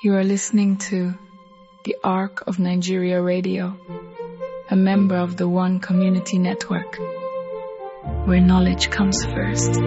You are listening to the Arc of Nigeria Radio, a member of the One Community Network, where knowledge comes first.